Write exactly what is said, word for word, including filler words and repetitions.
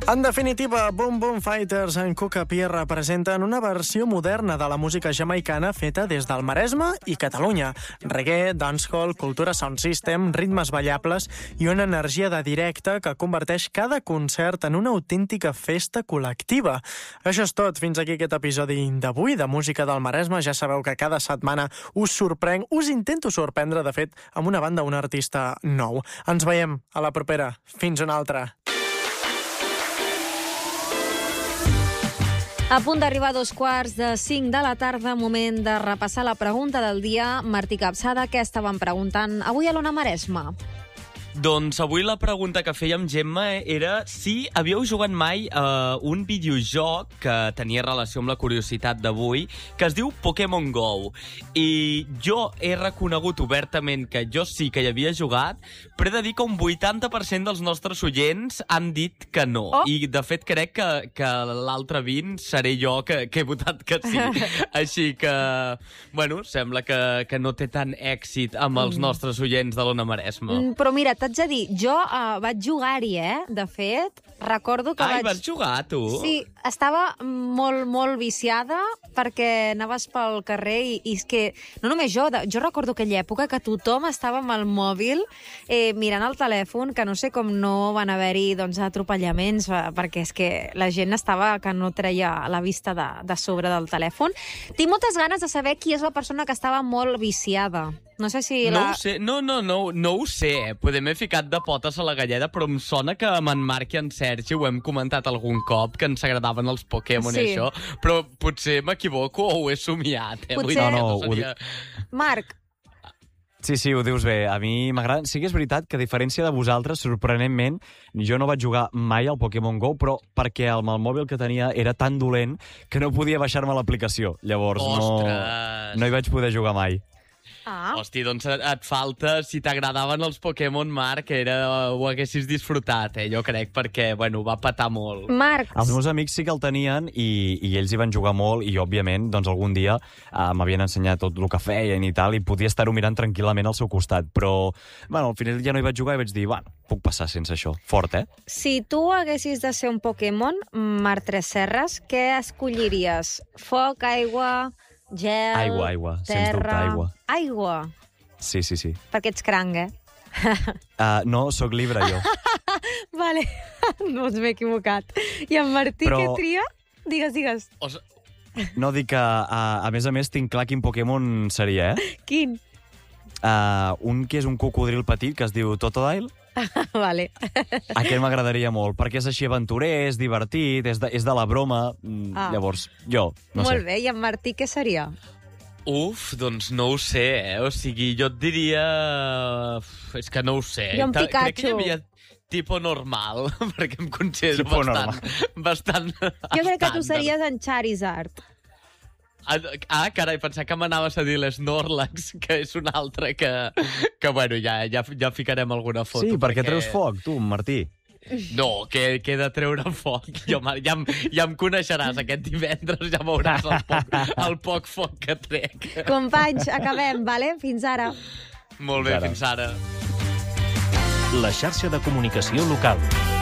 En definitiva, Boom Boom Fighters en Cuca Pierra presenten una versió moderna de la música jamaicana feta des del Maresme i Catalunya. Reggae, dancehall, cultura sound system, ritmes ballables i una energia de directe que converteix cada concert en una autèntica festa col·lectiva. Això és tot. Fins aquí aquest episodi d'avui de Música del Maresme. Ja sabeu que cada setmana us sorprenc, us intento sorprendre, de fet, amb una banda o un artista nou. Ens veiem a la propera. Fins una altra. A punt d'arribar a dos quarts de cinc de la tarda, moment de repassar la pregunta del dia. Martí Capçada, què estaven preguntant avui a l'Ona Maresme? Doncs avui la pregunta que fèiem, Gemma, era si havíeu jugat mai a un videojoc que tenia relació amb la curiositat d'avui, que es diu Pokémon Go. I jo he reconegut obertament que jo sí que hi havia jugat, però he de dir que un vuitanta per cent dels nostres oients han dit que no. Oh. I, de fet, crec que, que l'altre vint seré jo que, que he votat que sí. Així que, bueno, sembla que, que no té tant èxit amb els nostres oients de l'Ona Maresme. Mm, però mira, t'haig de dir, jo uh, vaig jugar-hi, eh? De fet, recordo que Ai, vaig... vas jugar, tu? Sí, estava molt, molt viciada perquè anaves pel carrer i, i és que, no només jo, de, jo recordo aquella època que tothom estava amb el mòbil eh, mirant el telèfon, que no sé com no van haver-hi doncs, atropellaments, eh, perquè és que la gent estava que no treia la vista de, de sobre del telèfon. Tinc moltes ganes de saber qui és la persona que estava molt viciada. No sé si No la... ho sé, no, no, no, no ho sé, eh? Podem m'he ficat de potes a la galleda, però em sona que amb en Marc i en Sergi ho hem comentat algun cop, que ens agradaven els Pokémon Sí. i això, però potser m'equivoco o ho he somiat, eh? Potser- Vull dir, No, no, no ho seria... Marc, Sí, sí, ho dius bé. A mi m'agrada... Sí que és veritat que, a diferència de vosaltres, sorprenentment, jo no vaig jugar mai al Pokémon Go, però perquè el, el mòbil que tenia era tan dolent que no podia baixar-me l'aplicació. Llavors, Ostres! no, no hi vaig poder jugar mai. ah, Hosti, doncs et, et falta, si t'agradaven els Pokémon, Marc, era, ho haguessis disfrutat, eh? Jo crec, perquè, bueno, va patar molt. Marc, Els meus amics sí que el tenien i, i ells hi van jugar molt i, òbviament, doncs algun dia uh, m'havien ensenyat tot el que feien i tal i podia estar-ho mirant tranquil·lament al seu costat. Però, bueno, al final ja no hi vaig jugar i vaig dir, bueno, puc passar sense això. Fort, eh? si tu haguessis de ser un Pokémon, Marc Tresserras, què escolliries? Foc, aigua, gel, Aigua, aigua, sens terra... dubte, aigua. Aigua? Sí, sí, sí. Perquè ets cranc, eh? Uh, no, sóc libre, jo. Vale, no us m'he equivocat. I en Martí, Però- què tria? Digues, digues. O s- No dic que, uh, a més a més, tinc clar quin Pokémon seria, eh? Quin? Uh, un que és un cocodril petit que es diu Totodile. Vale. Aquest m'agradaria molt, perquè és així aventurer, és divertit, és de, és de la broma. Mm, Ah. Llavors, jo, no Molt sé. bé, i en Martí què seria? Uf, doncs no ho sé, eh? O sigui, jo et diria... Uf, és que no ho sé. Jo en Ta- Crec que hi Pikachu. havia tipo normal, perquè em considero Tipo bastant... bastant Jo crec que tu estàndard. series en Charizard. Ah, ah, carai, pensava que m'anaves a dir l'Snorlax, que és un altre que, que bueno, ja, ja, ja ficarem alguna foto. Sí, perquè treus foc, tu, Martí. No, que, que he de treure foc. Jo, Marc, ja, em, ja em coneixeràs aquest divendres, ja veuràs el poc, el poc foc que trec. Companys, acabem, vale? Fins ara. Molt bé, Fins ara. fins ara. La xarxa de comunicació local.